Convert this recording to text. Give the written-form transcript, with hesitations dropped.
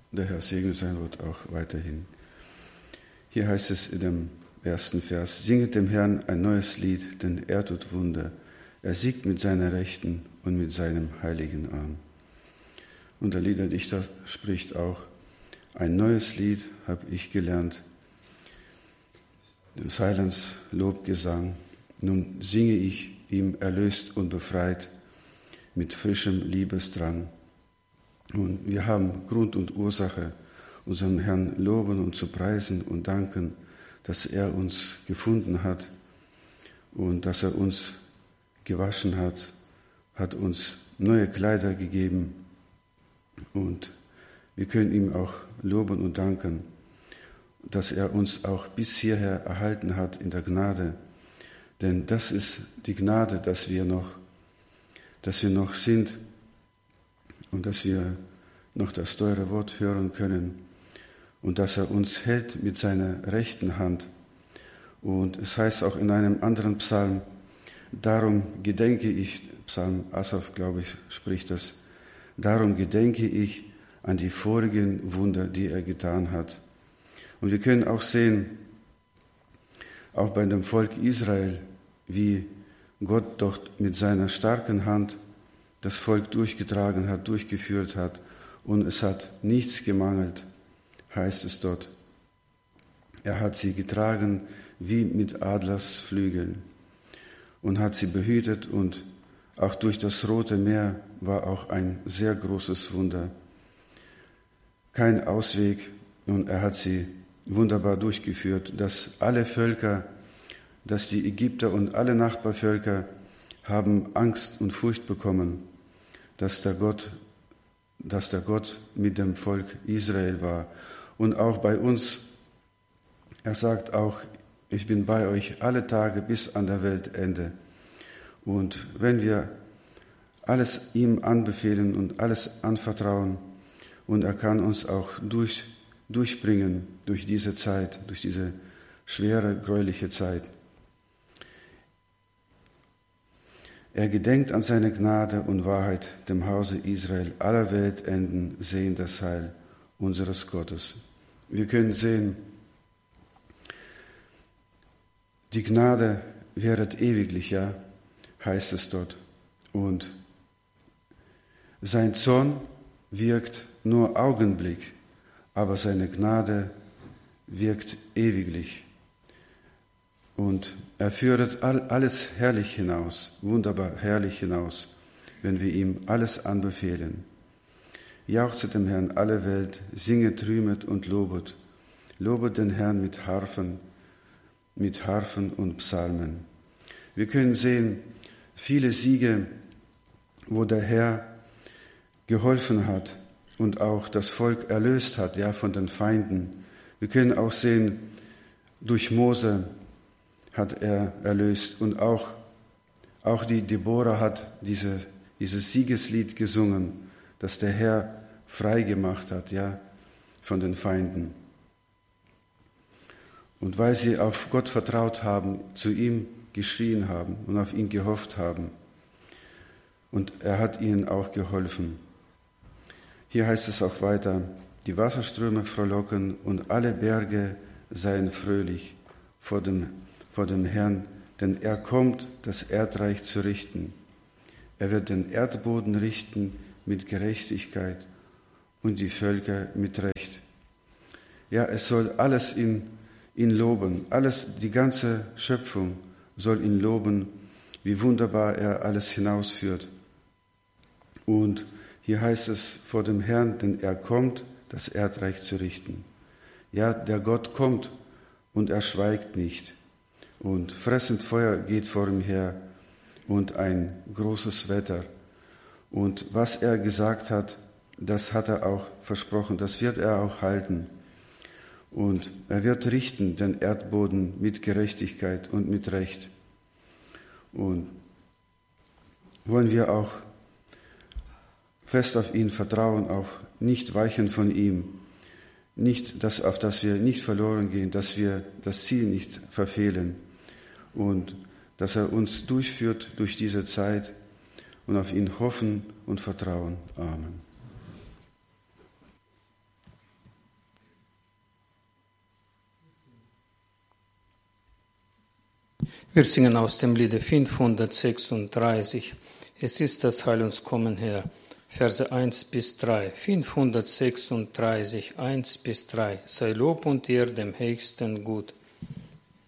Der Herr segne sein Wort auch weiterhin. Hier heißt es in dem ersten Vers: Singet dem Herrn ein neues Lied, denn er tut Wunder. Er siegt mit seiner Rechten und mit seinem heiligen Arm. Und der Liederdichter spricht auch: Ein neues Lied habe ich gelernt, des Heilands Lobgesang. Nun singe ich ihm erlöst und befreit mit frischem Liebesdrang. Und wir haben Grund und Ursache, unseren Herrn loben und zu preisen und danken, dass er uns gefunden hat und dass er uns gewaschen hat uns neue Kleider gegeben. Und wir können ihm auch loben und danken, dass er uns auch bis hierher erhalten hat in der Gnade. Denn das ist die Gnade, dass wir noch sind und dass wir noch das teure Wort hören können und dass er uns hält mit seiner rechten Hand. Und es heißt auch in einem anderen Psalm: Darum gedenke ich, Psalm Asaf, glaube ich, spricht das, darum gedenke ich an die vorigen Wunder, die er getan hat. Und wir können auch sehen, auch bei dem Volk Israel, wie Gott doch mit seiner starken Hand das Volk durchgetragen hat, durchgeführt hat, und es hat nichts gemangelt, heißt es dort. Er hat sie getragen wie mit Adlersflügeln und hat sie behütet, und auch durch das Rote Meer war auch ein sehr großes Wunder. Kein Ausweg, und er hat sie wunderbar durchgeführt, dass alle Völker, dass die Ägypter und alle Nachbarvölker haben Angst und Furcht bekommen, dass der Gott mit dem Volk Israel war. Und auch bei uns, er sagt auch: Ich bin bei euch alle Tage bis an der Weltende. Und wenn wir alles ihm anbefehlen und alles anvertrauen, und er kann uns auch durchbringen durch diese Zeit, durch diese schwere, gräuliche Zeit. Er gedenkt an seine Gnade und Wahrheit, dem Hause Israel. Aller Weltenden sehen das Heil unseres Gottes. Wir können sehen, die Gnade währet ewiglich, ja, heißt es dort. Und sein Zorn wirkt nur Augenblick, aber seine Gnade wirkt ewiglich. Und er führt alles herrlich hinaus, wunderbar herrlich hinaus, wenn wir ihm alles anbefehlen. Jauchzet dem Herrn alle Welt, singet, rühmet und lobet. Lobet den Herrn mit Harfen und Psalmen. Wir können sehen, viele Siege, wo der Herr geholfen hat und auch das Volk erlöst hat, ja, von den Feinden. Wir können auch sehen, durch Mose hat er erlöst, und auch die Deborah hat dieses Siegeslied gesungen, das der Herr frei gemacht hat, ja, von den Feinden. Und weil sie auf Gott vertraut haben, zu ihm geschrien haben und auf ihn gehofft haben. Und er hat ihnen auch geholfen. Hier heißt es auch weiter: Die Wasserströme frohlocken und alle Berge seien fröhlich vor dem Herrn, denn er kommt, das Erdreich zu richten. Er wird den Erdboden richten mit Gerechtigkeit und die Völker mit Recht. Ja, es soll alles ihn loben, die ganze Schöpfung soll ihn loben, wie wunderbar er alles hinausführt. Und hier heißt es vor dem Herrn, denn er kommt, das Erdreich zu richten. Ja, der Gott kommt und er schweigt nicht. Und fressend Feuer geht vor ihm her und ein großes Wetter. Und was er gesagt hat, das hat er auch versprochen, das wird er auch halten. Und er wird richten den Erdboden mit Gerechtigkeit und mit Recht. Und wollen wir auch fest auf ihn vertrauen, auch nicht weichen von ihm, auf dass wir nicht verloren gehen, dass wir das Ziel nicht verfehlen und dass er uns durchführt durch diese Zeit und auf ihn hoffen und vertrauen. Amen. Wir singen aus dem Liede 536. Es ist das Heil uns kommen her. Verse 1 bis 3. 536, 1 bis 3. Sei Lob und Ehre dem Höchsten gut.